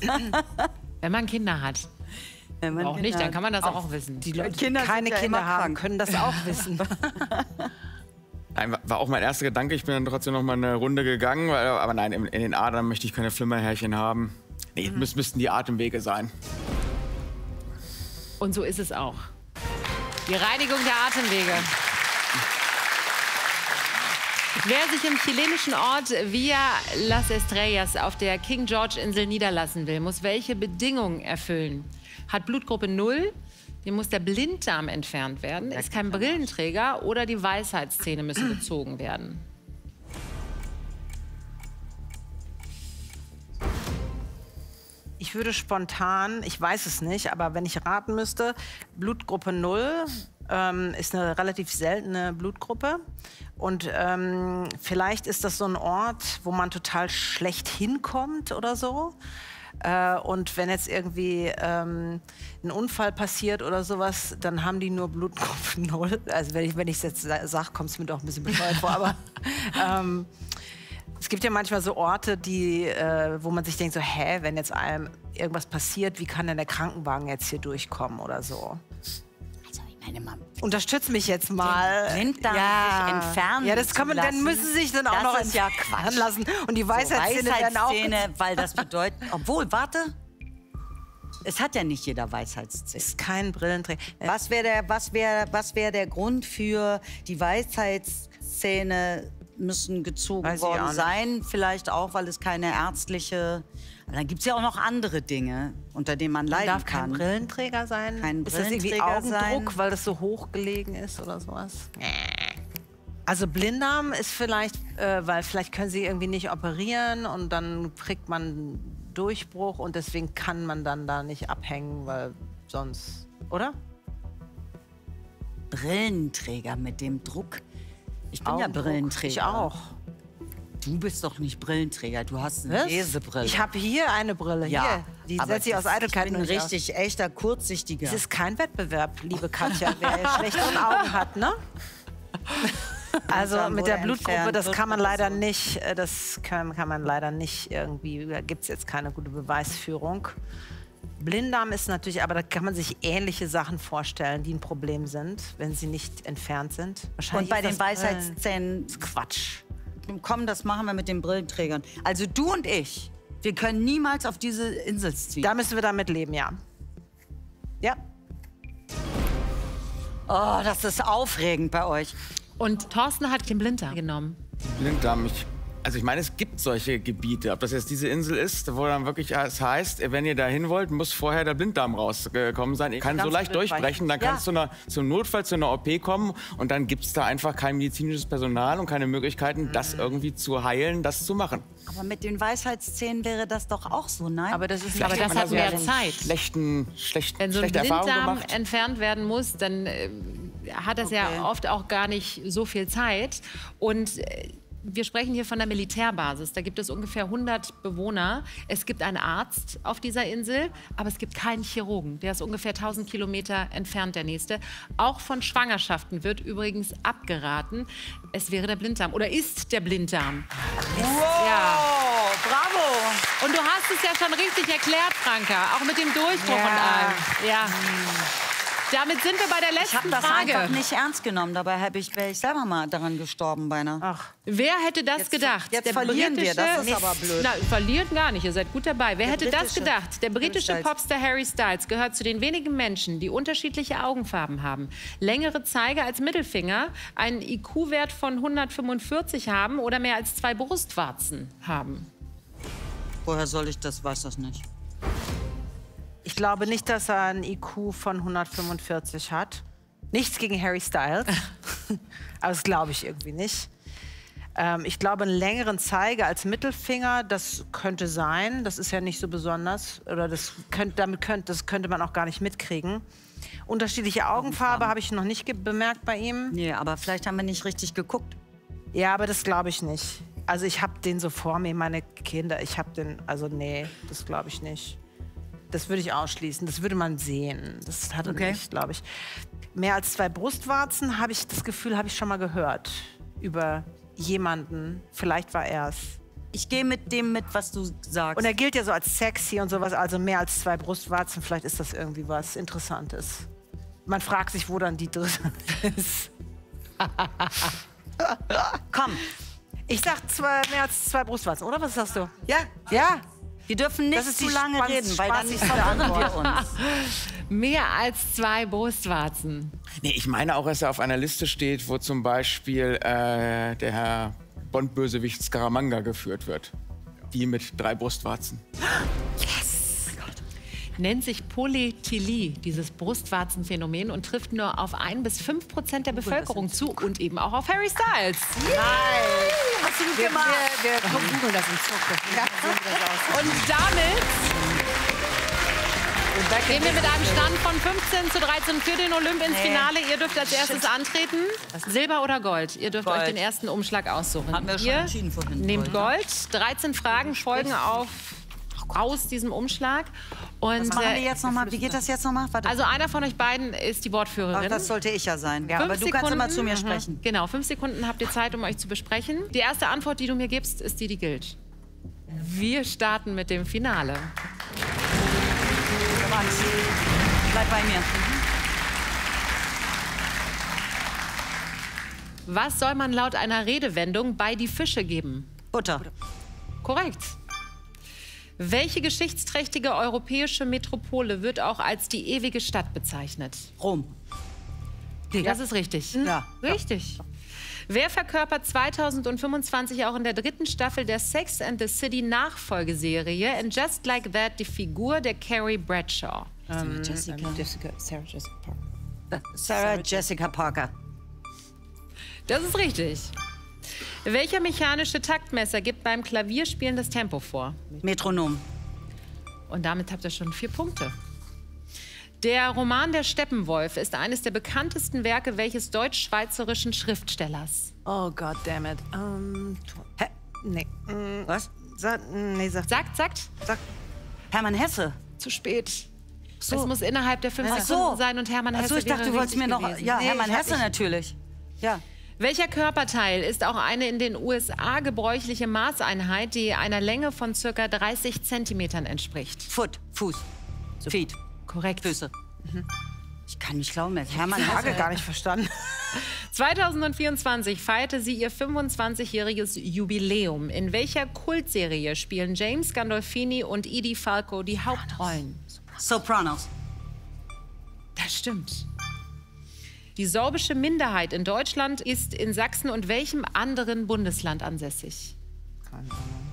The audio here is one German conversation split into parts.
Wenn man Kinder hat. Wenn man Auch nicht, dann kann man das auch wissen. Die Leute, die keine Kinder haben, können das auch wissen. Nein, war auch mein erster Gedanke. Ich bin dann trotzdem noch mal eine Runde gegangen. Aber nein, in den Adern möchte ich keine Flimmerhärchen haben. Nee, müssten die Atemwege sein. Und so ist es auch. Die Reinigung der Atemwege. Wer sich im chilenischen Ort Villa Las Estrellas auf der King George-Insel niederlassen will, muss welche Bedingungen erfüllen? Hat Blutgruppe 0, dem muss der Blinddarm entfernt werden, ist kein Brillenträger oder die Weisheitszähne müssen gezogen werden. Ich würde spontan, ich weiß es nicht, aber wenn ich raten müsste, Blutgruppe 0 ist eine relativ seltene Blutgruppe. Und vielleicht ist das so ein Ort, wo man total schlecht hinkommt oder so. Und wenn jetzt irgendwie ein Unfall passiert oder sowas, dann haben die nur Blutgruppe 0. Also wenn ich es jetzt sage, kommt es mir doch ein bisschen bescheuert vor. Aber es gibt ja manchmal so Orte, wo man sich denkt, so, hä, wenn jetzt einem irgendwas passiert, wie kann denn der Krankenwagen jetzt hier durchkommen oder so? Also ich meine, man unterstützt mich jetzt mal. Den Blinddarm sich entfernen. Ja, das kann man, dann müssen sie sich dann auch noch entfernen lassen. Und die Weisheitszähne werden auch. Weil das bedeutet, obwohl, warte, es hat ja nicht jeder Weisheitszähne. Ist kein Brillenträger. Was wär der Grund für die Weisheitszähne müssen gezogen worden sein? Vielleicht auch, weil es keine ärztliche... Aber dann gibt es ja auch noch andere Dinge, unter denen man leiden kann. Darf kein Brillenträger sein? Kein ist das irgendwie Augendruck, weil das so hoch gelegen ist oder sowas? Also Blinddarm ist vielleicht, weil vielleicht können sie irgendwie nicht operieren und dann kriegt man Durchbruch und deswegen kann man dann da nicht abhängen, weil sonst, oder? Brillenträger mit dem Druck. Ich bin ja Brillenträger. Ich auch. Du bist doch nicht Brillenträger, du hast eine Lesebrille. Ich habe hier eine Brille, ja, hier. Die setze ich aus Eitelkeit. Ich bin ein richtig echter, kurzsichtiger. Es ist kein Wettbewerb, liebe Katja, wer schlechtere Augen hat, ne? Also mit der Blutgruppe, das kann man leider nicht, irgendwie, da gibt es jetzt keine gute Beweisführung. Blinddarm ist natürlich, aber da kann man sich ähnliche Sachen vorstellen, die ein Problem sind, wenn sie nicht entfernt sind. Und bei den Weisheitszähnen, Quatsch. Komm, das machen wir mit den Brillenträgern. Also du und ich, wir können niemals auf diese Insel ziehen. Da müssen wir damit leben, ja. Ja. Oh, das ist aufregend bei euch. Und Thorsten hat den Blinddarm genommen. Blinddarm, also ich meine, es gibt solche Gebiete. Ob das jetzt diese Insel ist, wo dann wirklich es heißt, wenn ihr da hin wollt, muss vorher der Blinddarm rausgekommen sein. Ich kann so leicht durchbrechen, dann kannst du zum Notfall zu einer OP kommen und dann gibt es da einfach kein medizinisches Personal und keine Möglichkeiten, das irgendwie zu heilen, das zu machen. Aber mit den Weisheitszähnen wäre das doch auch so, nein? Aber das hat mehr Zeit. Wenn so ein Blinddarm entfernt werden muss, dann hat das ja oft auch gar nicht so viel Zeit. Und wir sprechen hier von der Militärbasis. Da gibt es ungefähr 100 Bewohner. Es gibt einen Arzt auf dieser Insel, aber es gibt keinen Chirurgen. Der ist ungefähr 1000 Kilometer entfernt, der nächste. Auch von Schwangerschaften wird übrigens abgeraten. Es wäre der Blinddarm oder ist der Blinddarm. Wow, ja. Bravo! Und du hast es ja schon richtig erklärt, Franka, auch mit dem Durchbruch und allem. Ja. Damit sind wir bei der letzten Frage. Ich habe das einfach nicht ernst genommen. Dabei wäre ich selber mal daran gestorben beinahe. Ach. Wer hätte das gedacht? Jetzt verlieren wir, das ist aber blöd. Na, verliert gar nicht, ihr seid gut dabei. Wer hätte das gedacht? Der britische Popstar Harry Styles gehört zu den wenigen Menschen, die unterschiedliche Augenfarben haben, längere Zeiger als Mittelfinger, einen IQ-Wert von 145 haben oder mehr als 2 Brustwarzen haben. Woher soll ich das? Weiß das nicht. Ich glaube nicht, dass er einen IQ von 145 hat. Nichts gegen Harry Styles. Aber das glaube ich irgendwie nicht. Ich glaube, einen längeren Zeiger als Mittelfinger, das könnte sein. Das ist ja nicht so besonders. Oder das könnte man auch gar nicht mitkriegen. Unterschiedliche Augenfarbe habe ich noch nicht bemerkt bei ihm. Nee, aber vielleicht haben wir nicht richtig geguckt. Ja, aber das glaube ich nicht. Also ich habe den so vor mir, meine Kinder. Also nee, das glaube ich nicht. Das würde ich ausschließen. Das würde man sehen. Das hat er nicht, glaube ich. Mehr als 2 Brustwarzen, habe ich das Gefühl, habe ich schon mal gehört. Über jemanden. Vielleicht war er es. Ich gehe mit dem mit, was du sagst. Und er gilt ja so als sexy und sowas, also mehr als 2 Brustwarzen. Vielleicht ist das irgendwie was Interessantes. Man fragt sich, wo dann die dritte ist. Komm. Ich sag mehr als 2 Brustwarzen, oder? Was sagst du? Ja. Ja. Wir dürfen nicht zu lange reden, weil dann verwirren wir uns. Mehr als 2 Brustwarzen. Nee, ich meine auch, dass er auf einer Liste steht, wo zum Beispiel der Herr Bond-Bösewicht Scaramanga geführt wird. Die mit 3 Brustwarzen. Yes! Nennt sich Polytylie, dieses Brustwarzenphänomen, und trifft nur auf 1 bis 5% der Bevölkerung zu und eben auch auf Harry Styles. Nein! Hast du gut gemacht? Wir gucken das im Zug. Und damit gehen wir mit einem Stand von 15:13 für den Olymp ins Finale. Ihr dürft als erstes antreten. Silber oder Gold? Ihr dürft euch den ersten Umschlag aussuchen. Haben wir schon entschieden vorhin. Nehmt Gold. 13 Fragen folgen aus diesem Umschlag. Und, was machen wir jetzt nochmal? Wie geht das jetzt nochmal? Also einer von euch beiden ist die Wortführerin. Ach, das sollte ich ja sein. Ja, aber du kannst immer zu mir sprechen. Genau, 5 Sekunden habt ihr Zeit, um euch zu besprechen. Die erste Antwort, die du mir gibst, ist die gilt. Wir starten mit dem Finale. Bleib bei mir. Was soll man laut einer Redewendung bei die Fische geben? Butter. Korrekt. Welche geschichtsträchtige europäische Metropole wird auch als die ewige Stadt bezeichnet? Rom. Das ist richtig. Ja. Richtig. Wer verkörpert 2025 auch in der 3. Staffel der Sex and the City Nachfolgeserie And Just Like That die Figur der Carrie Bradshaw? Sarah Jessica Parker. Das ist richtig. Welcher mechanische Taktmesser gibt beim Klavierspielen das Tempo vor? Metronom. Und damit habt ihr schon 4 Punkte. Der Roman Der Steppenwolf ist eines der bekanntesten Werke welches deutsch-schweizerischen Schriftstellers? Oh Gott, damn it. Nee. Was? Sagt. Hermann Hesse. Zu spät. So. Es muss innerhalb der 5 Sekunden sein und Hermann Hesse ich dachte, wäre du wolltest mir noch... gewesen. Ja, Hermann Hesse natürlich. Ja. Welcher Körperteil ist auch eine in den USA gebräuchliche Maßeinheit, die einer Länge von ca. 30 Zentimetern entspricht? Fuß. Feet. Korrekt. Füße. Ich kann nicht glauben, Hermann Hesse. Ich habe Hesse. gar nicht verstanden. 2024 feierte sie ihr 25-jähriges Jubiläum. In welcher Kultserie spielen James Gandolfini und Edie Falco die Hauptrollen? Sopranos. Das stimmt. Die sorbische Minderheit in Deutschland ist in Sachsen und welchem anderen Bundesland ansässig? Keine Ahnung.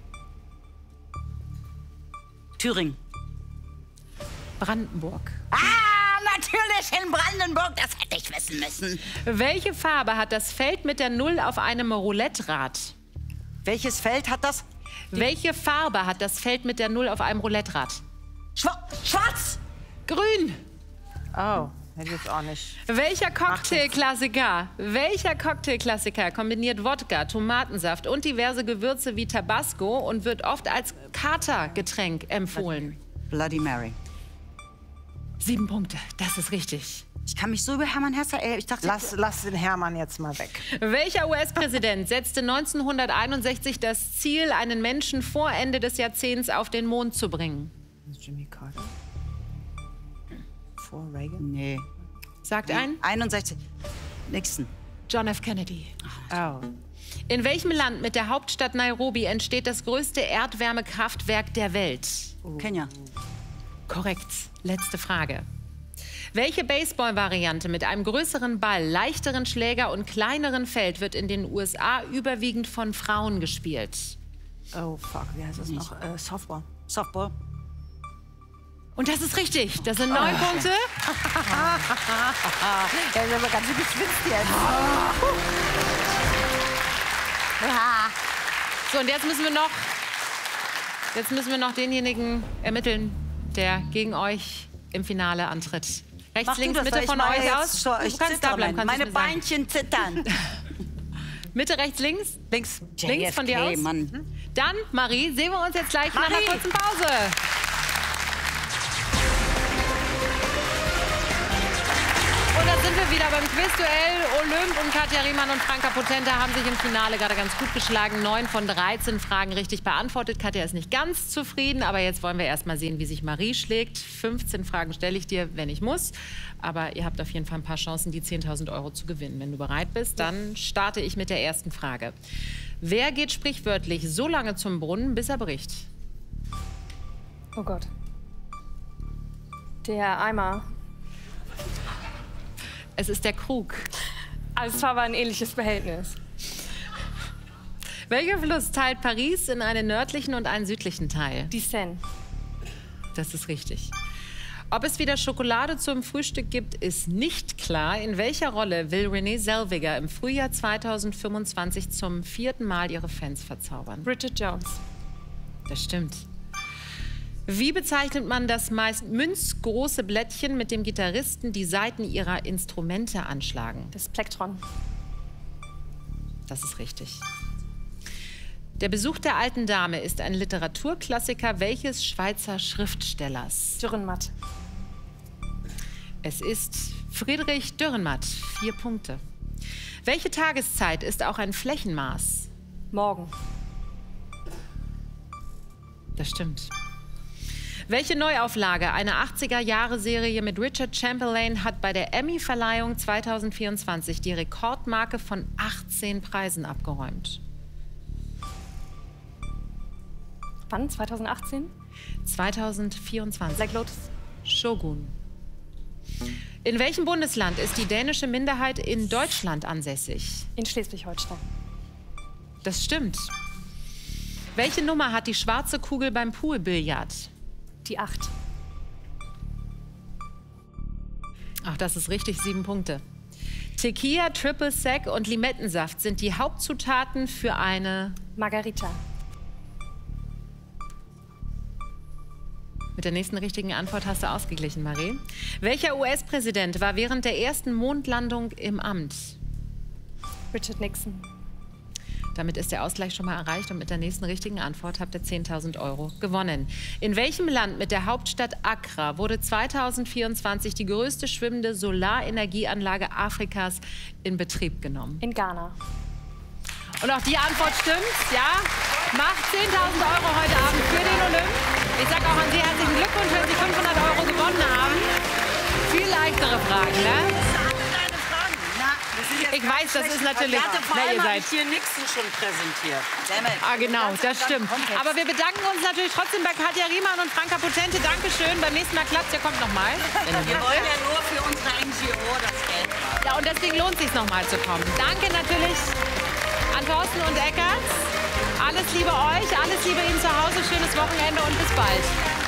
Thüringen. Brandenburg. Ah, natürlich in Brandenburg, das hätte ich wissen müssen. Welche Farbe hat das Feld mit der 0 auf einem Roulette-Rad? Welches Feld hat das? Welche Farbe hat das Feld mit der 0 auf einem Roulette-Rad? Schwarz. Grün. Oh, hätte ich jetzt auch nicht. Welcher Cocktailklassiker kombiniert Wodka, Tomatensaft und diverse Gewürze wie Tabasco und wird oft als Katergetränk empfohlen? Bloody Mary. 7 Punkte, das ist richtig. Ich kann mich so über Hermann Hesse... Ich dachte, Lass den Hermann jetzt mal weg. Welcher US-Präsident setzte 1961 das Ziel, einen Menschen vor Ende des Jahrzehnts auf den Mond zu bringen? Jimmy Carter? Vor Reagan? Nee. Sagt ein? 61. Nixon. John F. Kennedy. Oh. In welchem Land mit der Hauptstadt Nairobi entsteht das größte Erdwärmekraftwerk der Welt? Kenia. Korrekt. Letzte Frage. Welche Baseball-Variante mit einem größeren Ball, leichteren Schläger und kleineren Feld wird in den USA überwiegend von Frauen gespielt? Oh, fuck. Wie heißt das noch? Softball. Softball. Und das ist richtig. Das sind 9 Punkte. Ja, das ist aber ganz schön geschwitzt jetzt. So, und jetzt müssen wir noch denjenigen ermitteln, der gegen euch im Finale antritt. Rechts, links, Mitte von euch aus. Du kannst da bleiben. Meine Beinchen zittern. Mitte, rechts, links? Links. Links von dir aus? Mann. Dann, Marie, sehen wir uns jetzt gleich nach einer kurzen Pause. Und das sind wir wieder beim Quizduell. Olymp und Katja Riemann und Franka Potente haben sich im Finale gerade ganz gut geschlagen. 9 von 13 Fragen richtig beantwortet. Katja ist nicht ganz zufrieden, aber jetzt wollen wir erst mal sehen, wie sich Marie schlägt. 15 Fragen stelle ich dir, wenn ich muss. Aber ihr habt auf jeden Fall ein paar Chancen, die 10.000 € zu gewinnen. Wenn du bereit bist, dann starte ich mit der ersten Frage. Wer geht sprichwörtlich so lange zum Brunnen, bis er bricht? Oh Gott. Der Eimer. Es ist der Krug. Also es war aber ein ähnliches Verhältnis. Welcher Fluss teilt Paris in einen nördlichen und einen südlichen Teil? Die Seine. Das ist richtig. Ob es wieder Schokolade zum Frühstück gibt, ist nicht klar. In welcher Rolle will Renée Zellweger im Frühjahr 2025 zum 4. Mal ihre Fans verzaubern? Bridget Jones. Das stimmt. Wie bezeichnet man das meist münzgroße Blättchen, mit dem Gitarristen die Saiten ihrer Instrumente anschlagen? Das Plektron. Das ist richtig. Der Besuch der alten Dame ist ein Literaturklassiker welches Schweizer Schriftstellers? Dürrenmatt. Es ist Friedrich Dürrenmatt. 4 Punkte. Welche Tageszeit ist auch ein Flächenmaß? Morgen. Das stimmt. Welche Neuauflage einer 80er-Jahre-Serie mit Richard Chamberlain hat bei der Emmy-Verleihung 2024 die Rekordmarke von 18 Preisen abgeräumt? Wann? 2018? 2024. Black Lotus. Shogun. In welchem Bundesland ist die dänische Minderheit in Deutschland ansässig? In Schleswig-Holstein. Das stimmt. Welche Nummer hat die schwarze Kugel beim Poolbillard? Die 8. Ach, das ist richtig, 7 Punkte. Tequila, Triple Sec und Limettensaft sind die Hauptzutaten für eine... Margarita. Mit der nächsten richtigen Antwort hast du ausgeglichen, Marie. Welcher US-Präsident war während der ersten Mondlandung im Amt? Richard Nixon. Damit ist der Ausgleich schon mal erreicht und mit der nächsten richtigen Antwort habt ihr 10.000 € gewonnen. In welchem Land mit der Hauptstadt Accra wurde 2024 die größte schwimmende Solarenergieanlage Afrikas in Betrieb genommen? In Ghana. Und auch die Antwort stimmt, ja. Macht 10.000 € heute Abend für den Olymp. Ich sage auch an Sie herzlichen Glückwunsch, wenn Sie 500 € gewonnen haben. Viel leichtere Fragen, ne? Ich weiß, das ist natürlich... Ihr seid hier Nixon schon präsentiert. Ah, genau, das stimmt. Aber wir bedanken uns natürlich trotzdem bei Katja Riemann und Franka Potente. Dankeschön. Beim nächsten Mal klappt ihr kommt noch mal. Wir wollen ja nur für unsere NGO das Geld haben. Ja, und deswegen lohnt es sich noch mal zu kommen. Danke natürlich an Thorsten und Eckert. Alles Liebe euch, alles Liebe Ihnen zu Hause. Schönes Wochenende und bis bald.